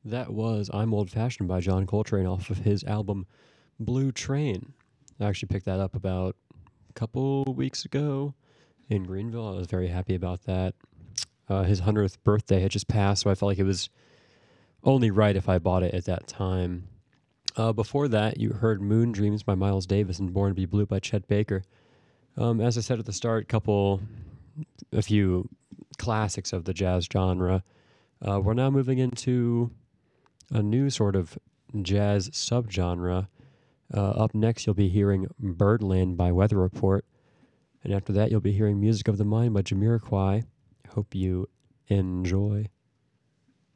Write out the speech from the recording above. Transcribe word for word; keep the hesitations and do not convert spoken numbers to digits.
That was I'm Old Fashioned by John Coltrane off of his album Blue Train. I actually picked that up about a couple weeks ago in Greenville. I was very happy about that. Uh, his hundredth birthday had just passed, so I felt like it was only right if I bought it at that time. Uh, before that, you heard Moon Dreams by Miles Davis and Born to Be Blue by Chet Baker. Um, as I said at the start, couple, a few classics of the jazz genre. Uh, we're now moving into a new sort of jazz subgenre. Uh, up next, you'll be hearing Birdland by Weather Report. And after that, you'll be hearing Music of the Mind by Jamiroquai. Hope you enjoy.